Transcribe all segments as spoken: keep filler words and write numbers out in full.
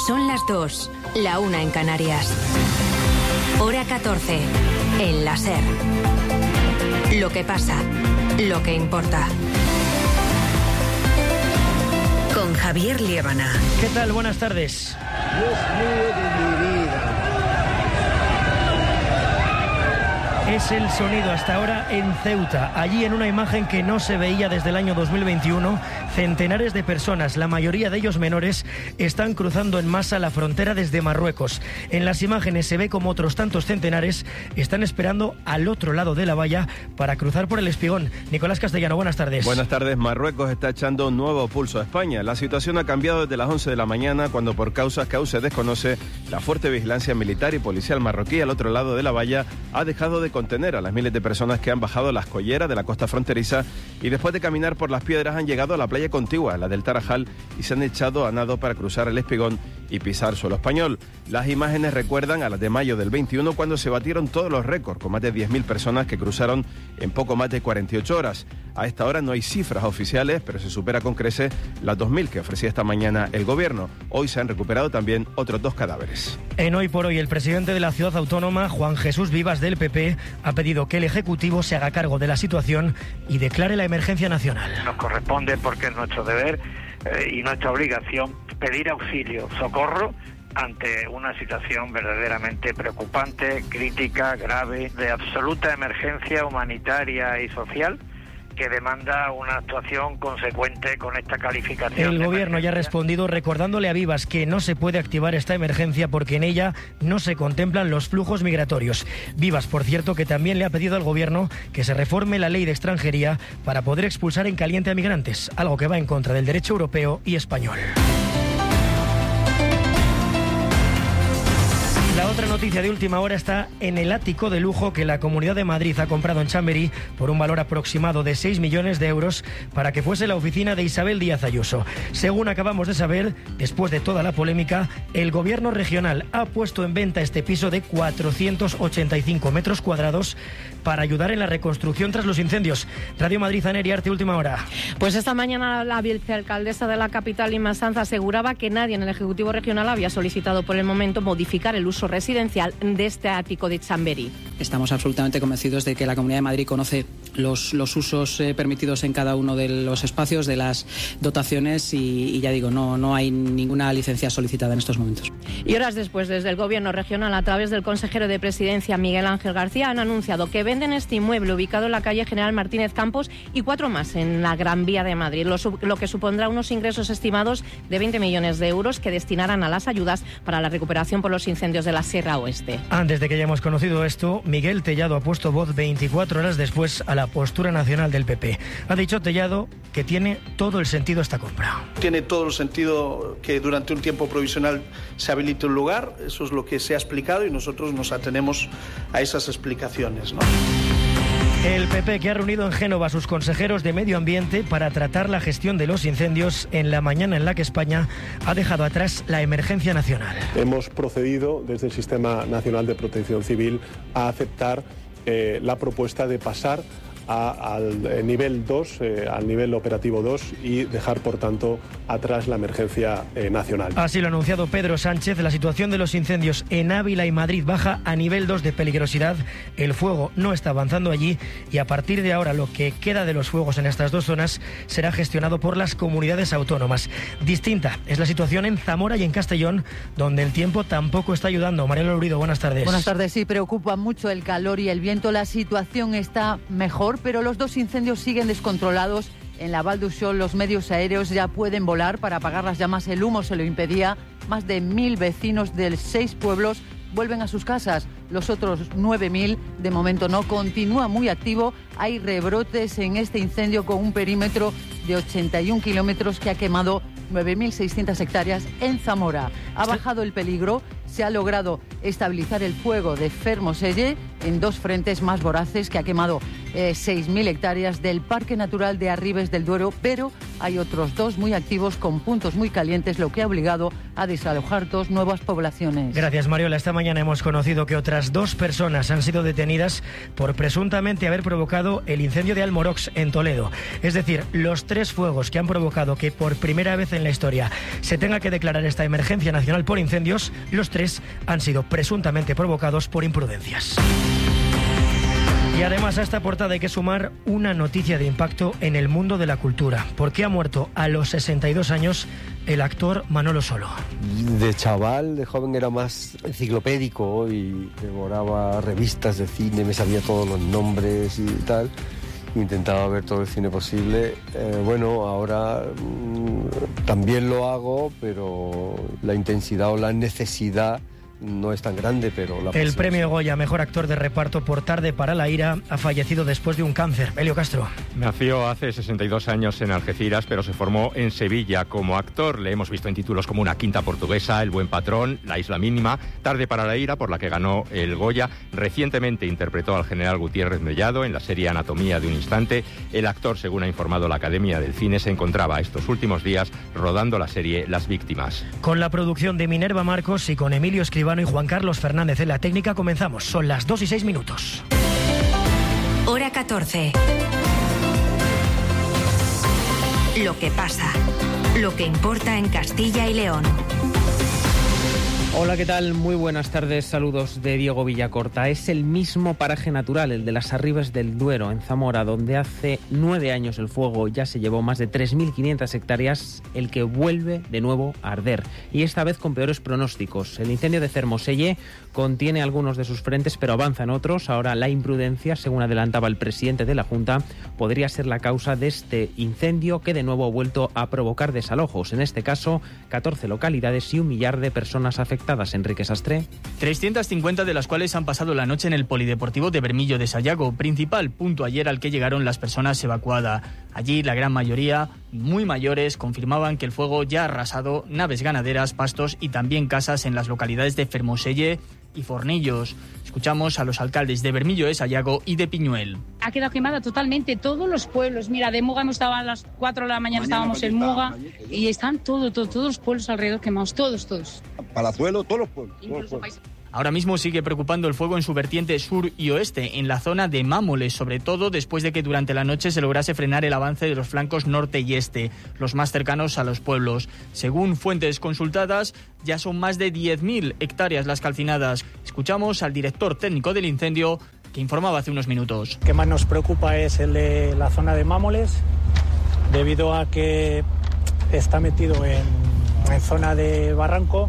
Son las dos, la una en Canarias. Hora catorce, en la SER. Lo que pasa, lo que importa. Con Javier Liébana. ¿Qué tal? Buenas tardes. Dios mío de mi vida. Es el sonido hasta ahora en Ceuta. Allí, en una imagen que no se veía desde el año dos mil veintiuno, centenares de personas, la mayoría de ellos menores, están cruzando en masa la frontera desde Marruecos. En las imágenes se ve como otros tantos centenares están esperando al otro lado de la valla para cruzar por el Espigón. Nicolás Castellano, buenas tardes. Buenas tardes. Marruecos está echando un nuevo pulso a España. La situación ha cambiado desde las once de la mañana, cuando por causas que aún se desconoce, la fuerte vigilancia militar y policial marroquí al otro lado de la valla ha dejado de contener a las miles de personas que han bajado las colleras de la costa fronteriza y después de caminar por las piedras han llegado a la playa contigua, la del Tarajal, y se han echado a nado para cruzar el Espigón y pisar suelo español. Las imágenes recuerdan a las de mayo del veintiuno, cuando se batieron todos los récords, con más de diez mil personas que cruzaron en poco más de cuarenta y ocho horas. A esta hora no hay cifras oficiales, pero se supera con creces las dos mil que ofrecía esta mañana el gobierno. Hoy se han recuperado también otros dos cadáveres. En Hoy por Hoy, el presidente de la ciudad autónoma, Juan Jesús Vivas, del P P, ha pedido que el Ejecutivo se haga cargo de la situación y declare la emergencia nacional. Nos corresponde, porque es nuestro deber eh, y nuestra obligación, pedir auxilio, socorro ante una situación verdaderamente preocupante, crítica, grave, de absoluta emergencia humanitaria y social, que demanda una actuación consecuente con esta calificación. El gobierno ya ha respondido recordándole a Vivas que no se puede activar esta emergencia porque en ella no se contemplan los flujos migratorios. Vivas, por cierto, que también le ha pedido al gobierno que se reforme la ley de extranjería para poder expulsar en caliente a migrantes, algo que va en contra del derecho europeo y español. La otra noticia de última hora está en el ático de lujo que la Comunidad de Madrid ha comprado en Chamberí por un valor aproximado de seis millones de euros para que fuese la oficina de Isabel Díaz Ayuso. Según acabamos de saber, después de toda la polémica, el gobierno regional ha puesto en venta este piso de cuatrocientos ochenta y cinco metros cuadrados para ayudar en la reconstrucción tras los incendios. Radio Madrid, Aneri Arte, última hora. Pues esta mañana la vicealcaldesa de la capital, Inma Sanz, aseguraba que nadie en el Ejecutivo Regional había solicitado por el momento modificar el uso residencial de este ático de Chamberí. Estamos absolutamente convencidos de que la Comunidad de Madrid conoce los, los usos eh, permitidos en cada uno de los espacios, de las dotaciones y, y ya digo, no, no hay ninguna licencia solicitada en estos momentos. Y horas después, desde el Gobierno regional, a través del consejero de Presidencia, Miguel Ángel García, han anunciado que venden este inmueble ubicado en la calle General Martínez Campos y cuatro más en la Gran Vía de Madrid, lo, lo que supondrá unos ingresos estimados de veinte millones de euros que destinarán a las ayudas para la recuperación por los incendios de la Sierra Oeste. Antes de que hayamos conocido esto, Miguel Tellado ha puesto voz veinticuatro horas después a la postura nacional del P P. Ha dicho Tellado que tiene todo el sentido esta compra. Tiene todo el sentido que durante un tiempo provisional se habilite un lugar, eso es lo que se ha explicado y nosotros nos atenemos a esas explicaciones, ¿no? El P P, que ha reunido en Génova a sus consejeros de Medio Ambiente para tratar la gestión de los incendios en la mañana en la que España ha dejado atrás la emergencia nacional. Hemos procedido desde el Sistema Nacional de Protección Civil a aceptar eh, la propuesta de pasar A, al nivel dos, eh, al nivel operativo dos y dejar, por tanto, atrás la emergencia eh, nacional. Así lo ha anunciado Pedro Sánchez. La situación de los incendios en Ávila y Madrid baja a nivel dos de peligrosidad. El fuego no está avanzando allí y a partir de ahora lo que queda de los fuegos en estas dos zonas será gestionado por las comunidades autónomas. Distinta es la situación en Zamora y en Castellón, donde el tiempo tampoco está ayudando. Mariela Lurido, buenas tardes. Buenas tardes. Sí, preocupa mucho el calor y el viento. La situación está mejor, pero los dos incendios siguen descontrolados. En la Val d'Uixó los medios aéreos ya pueden volar para apagar las llamas. El humo se lo impedía. Más de mil vecinos de seis pueblos vuelven a sus casas. Los otros nueve mil de momento no. Continúa muy activo. Hay rebrotes en este incendio con un perímetro de ochenta y un kilómetros que ha quemado nueve mil seiscientas hectáreas en Zamora. Ha bajado el peligro. Se ha logrado estabilizar el fuego de Fermoselle en dos frentes más voraces que ha quemado eh, seis mil hectáreas del Parque Natural de Arribes del Duero, pero hay otros dos muy activos con puntos muy calientes, lo que ha obligado a desalojar dos nuevas poblaciones. Gracias, Mariola. Esta mañana hemos conocido que otras dos personas han sido detenidas por presuntamente haber provocado el incendio de Almorox en Toledo. Es decir, los tres fuegos que han provocado que por primera vez en la historia se tenga que declarar esta emergencia nacional por incendios, los tres han sido presuntamente provocados por imprudencias. Y además a esta portada hay que sumar una noticia de impacto en el mundo de la cultura, porque ha muerto a los sesenta y dos años el actor Manolo Solo. De chaval, de joven era más enciclopédico y devoraba revistas de cine, me sabía todos los nombres y tal. Intentaba ver todo el cine posible. Eh, bueno, ahora mmm, también lo hago, pero la intensidad o la necesidad no es tan grande, pero... La el premio Goya, mejor actor de reparto por Tarde para la ira, ha fallecido después de un cáncer. Elio Castro. Nació hace sesenta y dos años en Algeciras, pero se formó en Sevilla como actor. Le hemos visto en títulos como Una quinta portuguesa, El buen patrón, La isla mínima, Tarde para la ira, por la que ganó el Goya. Recientemente interpretó al general Gutiérrez Mellado en la serie Anatomía de un instante. El actor, según ha informado la Academia del Cine, se encontraba estos últimos días rodando la serie Las víctimas. Con la producción de Minerva Marcos y con Emilio Escribano y Juan Carlos Fernández en la técnica, comenzamos. Son las dos y seis minutos. Hora catorce. Lo que pasa. Lo que importa en Castilla y León. Hola, ¿qué tal? Muy buenas tardes, saludos de Diego Villacorta. Es el mismo paraje natural, el de las Arribes del Duero, en Zamora, donde hace nueve años el fuego ya se llevó más de tres mil quinientas hectáreas, el que vuelve de nuevo a arder. Y esta vez con peores pronósticos. El incendio de Cermoselle contiene algunos de sus frentes, pero avanza en otros. Ahora la imprudencia, según adelantaba el presidente de la Junta, podría ser la causa de este incendio que de nuevo ha vuelto a provocar desalojos. En este caso, catorce localidades y un millar de personas afectadas. Enrique Sastre. trescientas cincuenta de las cuales han pasado la noche en el Polideportivo de Bermillo de Sayago, principal punto ayer al que llegaron las personas evacuadas. Allí la gran mayoría, muy mayores, confirmaban que el fuego ya ha arrasado naves ganaderas, pastos y también casas en las localidades de Fermoselle y Fornillos. Escuchamos a los alcaldes de Bermillo de Sayago y de Piñuel. Ha quedado quemada totalmente todos los pueblos. Mira, de Muga hemos estado a las cuatro de la mañana, mañana estábamos en Muga y están todo, todo, todos los pueblos alrededor quemados, todos, todos. Palazuelo, todos los pueblos. Todos los pueblos. Ahora mismo sigue preocupando el fuego en su vertiente sur y oeste, en la zona de Mámoles, sobre todo después de que durante la noche se lograse frenar el avance de los flancos norte y este, los más cercanos a los pueblos. Según fuentes consultadas, ya son más de diez mil hectáreas las calcinadas. Escuchamos al director técnico del incendio, que informaba hace unos minutos. Lo que más nos preocupa es el de la zona de Mámoles, debido a que está metido en, en zona de barranco.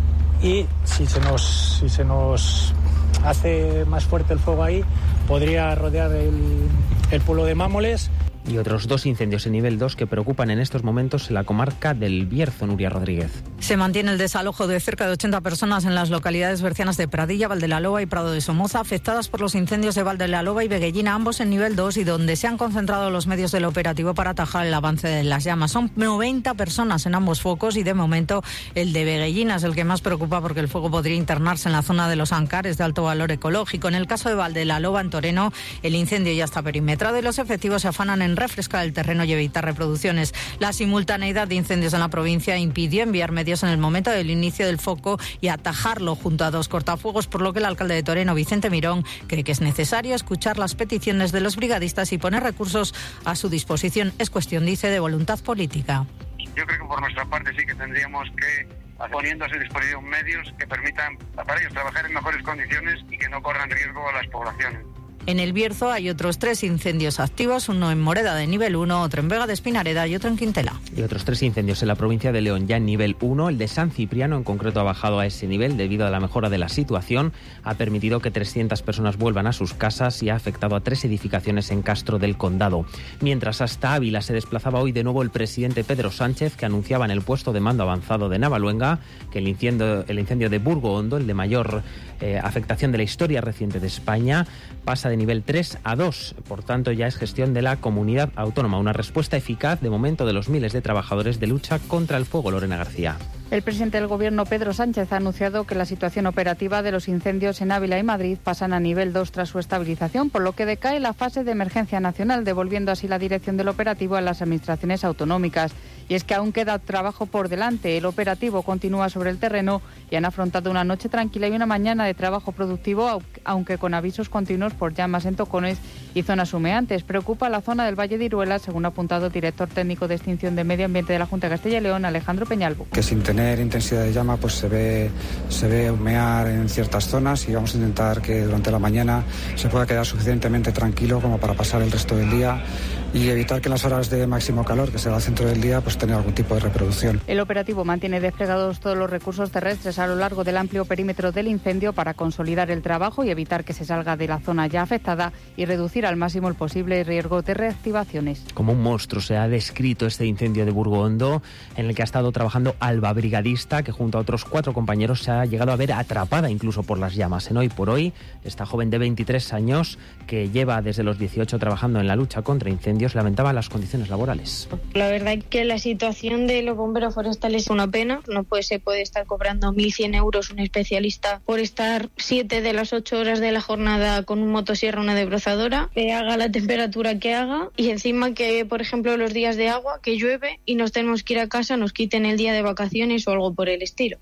Y si se nos si se nos hace más fuerte el fuego ahí, podría rodear el, el pueblo de Mámoles. Y otros dos incendios en nivel dos que preocupan en estos momentos en la comarca del Bierzo. Nuria Rodríguez. Se mantiene el desalojo de cerca de ochenta personas en las localidades bercianas de Pradilla, Valdelaloba y Prado de Somoza, afectadas por los incendios de Valdelaloba y Veguellina, ambos en nivel dos, y donde se han concentrado los medios del operativo para atajar el avance de las llamas. Son noventa personas en ambos focos y de momento el de Veguellina es el que más preocupa porque el fuego podría internarse en la zona de los Ancares de alto valor ecológico. En el caso de Valdelaloba, en Toreno, el incendio ya está perimetrado y los efectivos se afanan en refrescar el terreno y evitar reproducciones. La simultaneidad de incendios en la provincia impidió enviar medios en el momento del inicio del foco y atajarlo junto a dos cortafuegos, por lo que el alcalde de Toreno, Vicente Mirón, cree que es necesario escuchar las peticiones de los brigadistas y poner recursos a su disposición. Es cuestión, dice, de voluntad política. Yo creo que por nuestra parte sí que tendríamos que, poniendo a su disposición medios que permitan para ellos trabajar en mejores condiciones y que no corran riesgo a las poblaciones. En el Bierzo hay otros tres incendios activos, uno en Moreda de nivel uno, otro en Vega de Espinareda y otro en Quintela. Y otros tres incendios en la provincia de León ya en nivel uno. El de San Cipriano en concreto ha bajado a ese nivel debido a la mejora de la situación. Ha permitido que trescientas personas vuelvan a sus casas y ha afectado a tres edificaciones en Castro del Condado. Mientras hasta Ávila se desplazaba hoy de nuevo el presidente Pedro Sánchez, que anunciaba en el puesto de mando avanzado de Navaluenga que el incendio, el incendio de Burgo Hondo, el de mayor eh, afectación de la historia reciente de España, pasa de nivel tres a dos. Por tanto, ya es gestión de la comunidad autónoma. Una respuesta eficaz de momento de los miles de trabajadores de lucha contra el fuego. Lorena García. El presidente del Gobierno, Pedro Sánchez, ha anunciado que la situación operativa de los incendios en Ávila y Madrid pasan a nivel dos tras su estabilización, por lo que decae la fase de emergencia nacional, devolviendo así la dirección del operativo a las administraciones autonómicas. Y es que aún queda trabajo por delante. El operativo continúa sobre el terreno y han afrontado una noche tranquila y una mañana de trabajo productivo, aunque con avisos continuos por llamas en tocones y zonas humeantes. Preocupa la zona del Valle de Iruela, según ha apuntado el director técnico de extinción de medio ambiente de la Junta de Castilla y León, Alejandro Peñalvo. Que sin tener intensidad de llama pues se ve, se ve humear en ciertas zonas y vamos a intentar que durante la mañana se pueda quedar suficientemente tranquilo como para pasar el resto del día y evitar que en las horas de máximo calor, que será el centro del día, pues tener algún tipo de reproducción. El operativo mantiene desplegados todos los recursos terrestres a lo largo del amplio perímetro del incendio para consolidar el trabajo y evitar que se salga de la zona ya afectada y reducir al máximo el posible riesgo de reactivaciones. Como un monstruo se ha descrito este incendio de Burgondo, en el que ha estado trabajando Alba Brigadista, que junto a otros cuatro compañeros se ha llegado a ver atrapada incluso por las llamas. En Hoy por Hoy, esta joven de veintitrés años, que lleva desde los dieciocho trabajando en la lucha contra incendios, lamentaba las condiciones laborales. La verdad es que la situación de los bomberos forestales es una pena. No puede, se puede estar cobrando mil cien euros un especialista por estar siete de las ocho horas de la jornada con un motosierra, una desbrozadora, que haga la temperatura que haga y encima que, por ejemplo, los días de agua, que llueve y nos tenemos que ir a casa, nos quiten el día de vacaciones o algo por el estilo.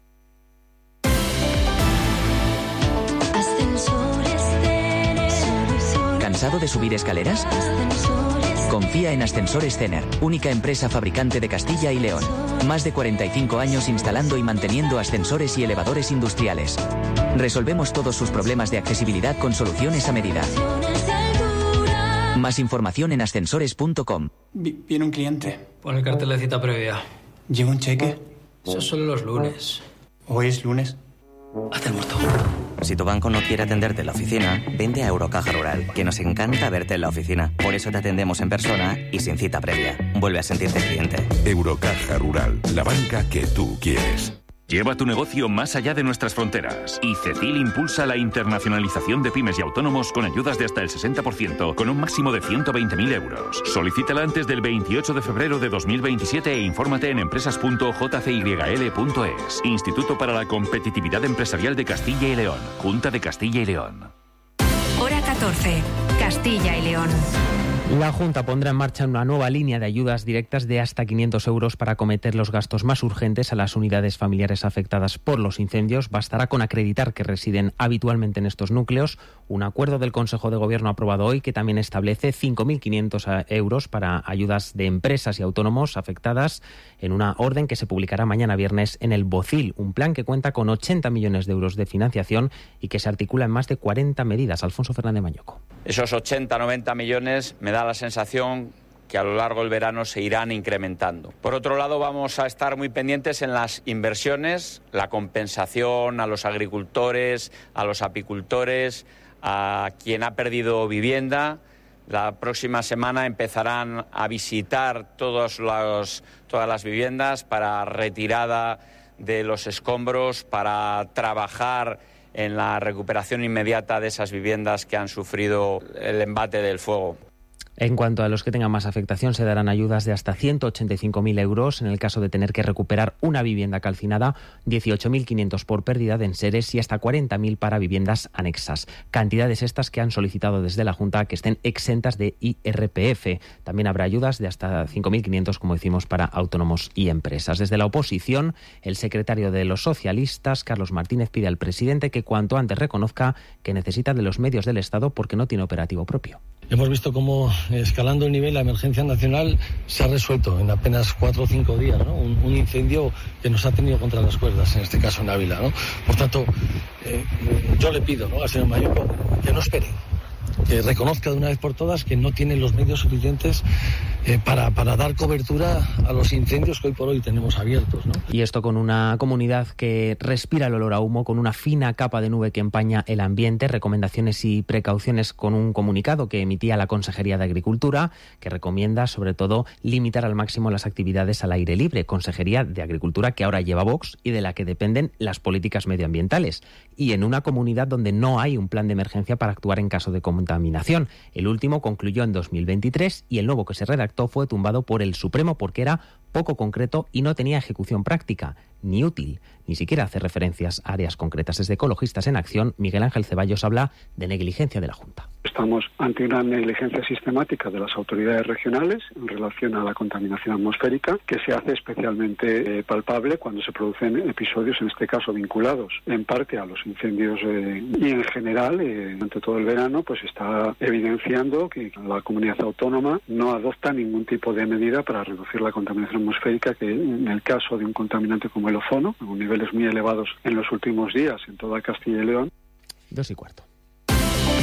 ¿Cansado de subir escaleras? Confía en Ascensores Cener, única empresa fabricante de Castilla y León. Más de cuarenta y cinco años instalando y manteniendo ascensores y elevadores industriales. Resolvemos todos sus problemas de accesibilidad con soluciones a medida. Más información en ascensores punto com. Viene un cliente. Pon el cartel de cita previa. ¿Lleva un cheque? Eso es solo los lunes. ¿Hoy es lunes? Hazte el muerto. Si tu banco no quiere atenderte en la oficina, vende a Eurocaja Rural, que nos encanta verte en la oficina. Por eso te atendemos en persona y sin cita previa. Vuelve a sentirte cliente. Eurocaja Rural, la banca que tú quieres. Lleva tu negocio más allá de nuestras fronteras. Y CECIL impulsa la internacionalización de pymes y autónomos con ayudas de hasta el sesenta por ciento, con un máximo de ciento veinte mil euros. Solicítala antes del veintiocho de febrero de dos mil veintisiete e infórmate en empresas punto j c y l punto es. Instituto para la Competitividad Empresarial de Castilla y León. Junta de Castilla y León. Hora catorce. Castilla y León. La Junta pondrá en marcha una nueva línea de ayudas directas de hasta quinientos euros para acometer los gastos más urgentes a las unidades familiares afectadas por los incendios. Bastará con acreditar que residen habitualmente en estos núcleos. Un acuerdo del Consejo de Gobierno aprobado hoy que también establece cinco mil quinientos euros para ayudas de empresas y autónomos afectadas en una orden que se publicará mañana viernes en el BOCIL. Un plan que cuenta con ochenta millones de euros de financiación y que se articula en más de cuarenta medidas. Alfonso Fernández Mañoco. Esos ochenta, noventa millones me da la sensación que a lo largo del verano se irán incrementando. Por otro lado, vamos a estar muy pendientes en las inversiones, la compensación a los agricultores, a los apicultores, a quien ha perdido vivienda. La próxima semana empezarán a visitar todos los, todas las viviendas para retirada de los escombros, para trabajar en la recuperación inmediata de esas viviendas que han sufrido el embate del fuego. En cuanto a los que tengan más afectación, se darán ayudas de hasta ciento ochenta y cinco mil euros en el caso de tener que recuperar una vivienda calcinada, dieciocho mil quinientos por pérdida de enseres y hasta cuarenta mil para viviendas anexas. Cantidades estas que han solicitado desde la Junta que estén exentas de I R P F. También habrá ayudas de hasta cinco mil quinientos, como decimos, para autónomos y empresas. Desde la oposición, el secretario de los socialistas, Carlos Martínez, pide al presidente que cuanto antes reconozca que necesita de los medios del Estado porque no tiene operativo propio. Hemos visto cómo, escalando el nivel, la emergencia nacional se ha resuelto en apenas cuatro o cinco días, ¿no? Un, un incendio que nos ha tenido contra las cuerdas, en este caso en Ávila, ¿no? Por tanto, eh, yo le pido, ¿no?, al señor Mañoco que no espere, que reconozca de una vez por todas que no tiene los medios suficientes eh, para, para dar cobertura a los incendios que hoy por hoy tenemos abiertos, ¿no? Y esto con una comunidad que respira el olor a humo, con una fina capa de nube que empaña el ambiente. Recomendaciones y precauciones con un comunicado que emitía la Consejería de Agricultura, que recomienda sobre todo limitar al máximo las actividades al aire libre. Consejería de Agricultura que ahora lleva Vox y de la que dependen las políticas medioambientales. Y en una comunidad donde no hay un plan de emergencia para actuar en caso de contaminación. El último concluyó en dos mil veintitrés y el nuevo que se redactó fue tumbado por el Supremo porque era poco concreto y no tenía ejecución práctica. ni útil. Ni siquiera hace referencias a áreas concretas. Desde Ecologistas en Acción, Miguel Ángel Ceballos habla de negligencia de la Junta. Estamos ante una negligencia sistemática de las autoridades regionales en relación a la contaminación atmosférica, que se hace especialmente eh, palpable cuando se producen episodios, en este caso vinculados en parte a los incendios eh, y en general, eh, durante todo el verano, pues está evidenciando que la comunidad autónoma no adopta ningún tipo de medida para reducir la contaminación atmosférica, que en el caso de un contaminante como el ozono, con niveles muy elevados en los últimos días en toda Castilla y León. Dos y cuarto.